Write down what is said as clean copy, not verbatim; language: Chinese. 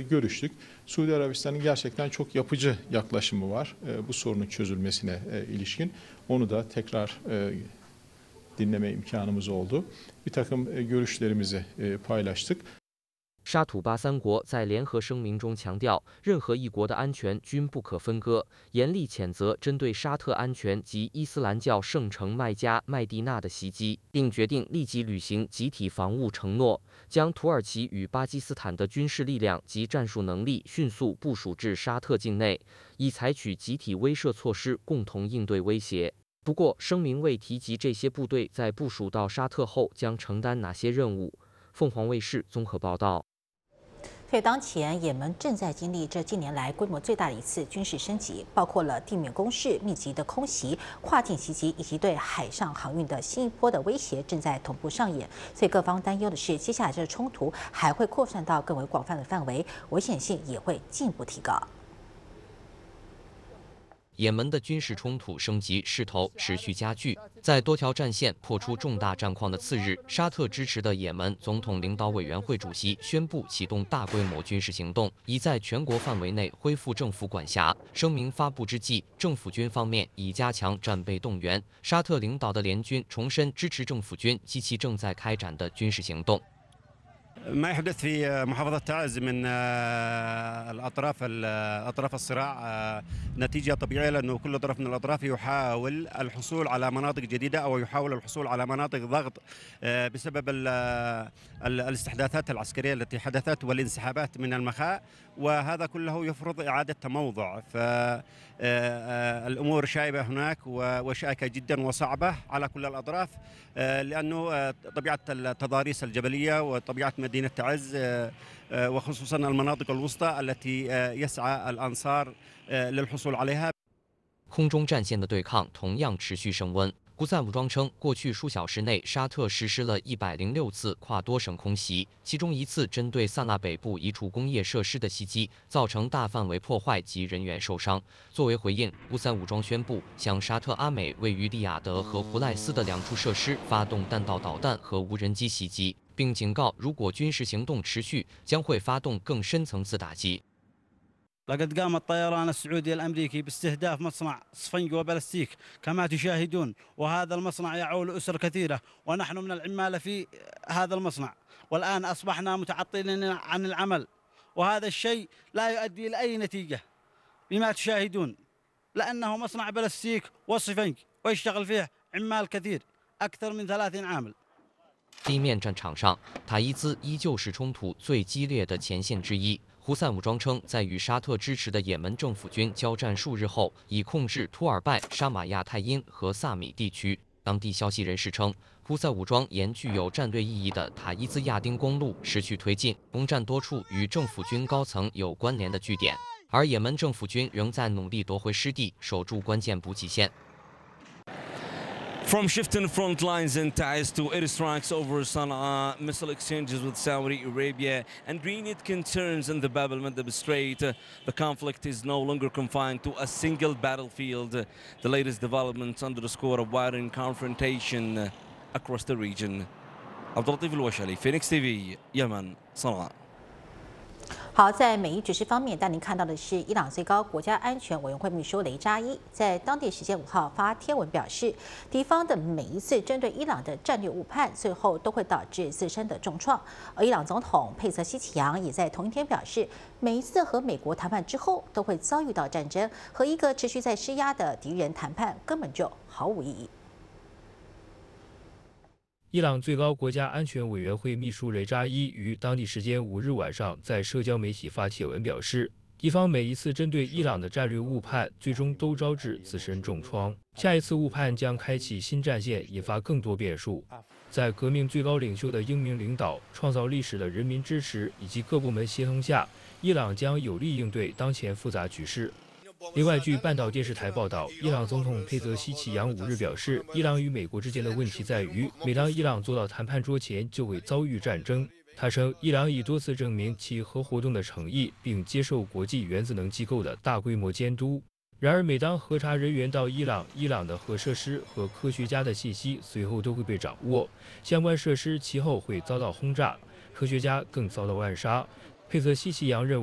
görüştük. Suudi Arabistan'ın gerçekten çok yapıcı yaklaşımı var bu sorunun çözülmesine ilişkin. Onu da tekrar dinleme imkanımız oldu. Bir takım görüşlerimizi paylaştık. 沙土巴三国在联合声明中强调，任何一国的安全均不可分割，严厉谴责针对沙特安全及伊斯兰教圣城麦加、麦地那的袭击，并决定立即履行集体防务承诺，将土耳其与巴基斯坦的军事力量及战术能力迅速部署至沙特境内，以采取集体威慑措施，共同应对威胁。不过，声明未提及这些部队在部署到沙特后将承担哪些任务。凤凰卫视综合报道。 所以，当前也门正在经历这近年来规模最大的一次军事升级，包括了地面攻势、密集的空袭、跨境袭击，以及对海上航运的新一波的威胁正在同步上演。所以，各方担忧的是，接下来这个冲突还会扩散到更为广泛的范围，危险性也会进一步提高。 也门的军事冲突升级势头持续加剧，在多条战线破出重大战况的次日，沙特支持的也门总统领导委员会主席宣布启动大规模军事行动，以在全国范围内恢复政府管辖。声明发布之际，政府军方面已加强战备动员，沙特领导的联军重申支持政府军及其正在开展的军事行动。 ما يحدث في محافظة تعز من أطراف الصراع نتيجة طبيعية لأنه كل طرف من الأطراف يحاول الحصول على مناطق جديدة أو يحاول الحصول على مناطق ضغط بسبب الاستحداثات العسكرية التي حدثت والانسحابات من المخاء وهذا كله يفرض إعادة تموضع فالأمور شائبة هناك وشائكة جدا وصعبة على كل الأطراف لأنه طبيعة التضاريس الجبلية وطبيعة مدينة تعز وخصوصا المناطق الوسطى التي يسعى الأنصار للحصول عليها. 空中战线的对抗同样持续升温。胡塞武装称，过去数小时内，沙特实施了106次跨多省空袭，其中一次针对萨那北部一处工业设施的袭击，造成大范围破坏及人员受伤。作为回应，胡塞武装宣布向沙特阿美位于利雅得和胡赖斯的2处设施发动弹道导弹和无人机袭击，并警告，如果军事行动持续，将会发动更深层次打击。 لقد قام الطيران السعودي الامريكي باستهداف مصنع صفنج وبلاستيك كما تشاهدون وهذا المصنع يعول اسر كثيره ونحن من العماله في هذا المصنع والان اصبحنا متعطلين عن العمل وهذا الشيء لا يؤدي الى اي نتيجه بما تشاهدون لانه مصنع بلاستيك وصفنج ويشتغل فيه عمال كثير اكثر من 30 عامل. 地面战场上，塔伊兹依旧是冲突最激烈的前线之一。 胡塞武装称，在与沙特支持的也门政府军交战数日后，已控制图尔拜、沙马亚泰因和萨米地区。当地消息人士称，胡塞武装沿具有战略意义的塔伊兹亚丁公路持续推进，攻占多处与政府军高层有关联的据点，而也门政府军仍在努力夺回失地，守住关键补给线。 From shifting front lines in Taiz to airstrikes over Sana'a, missile exchanges with Saudi Arabia, and renewed concerns in the Bab al-Mandab Strait, the conflict is no longer confined to a single battlefield. The latest developments underscore a widening confrontation across the region. Abdulatif al-Washali, Phoenix TV, Yemen, Sana'a. 好，在美伊局势方面，带您看到的是，伊朗最高国家安全委员会秘书雷扎伊在当地时间5号发贴文表示，敌方的每一次针对伊朗的战略误判，最后都会导致自身的重创。而伊朗总统佩泽西奇扬也在同一天表示，每一次和美国谈判之后，都会遭遇到战争，和一个持续在施压的敌人谈判根本就毫无意义。 伊朗最高国家安全委员会秘书雷扎伊于当地时间5日晚上在社交媒体发帖文表示，敌方每一次针对伊朗的战略误判，最终都招致自身重创。下一次误判将开启新战线，引发更多变数。在革命最高领袖的英明领导、创造历史的人民支持以及各部门协同下，伊朗将有力应对当前复杂局势。 另外，据半岛电视台报道，伊朗总统佩泽西奇扬5日表示，伊朗与美国之间的问题在于，每当伊朗坐到谈判桌前，就会遭遇战争。他称，伊朗已多次证明其核活动的诚意，并接受国际原子能机构的大规模监督。然而，每当核查人员到伊朗的核设施和科学家的信息随后都会被掌握，相关设施其后会遭到轰炸，科学家更遭到暗杀。佩泽西奇扬认为。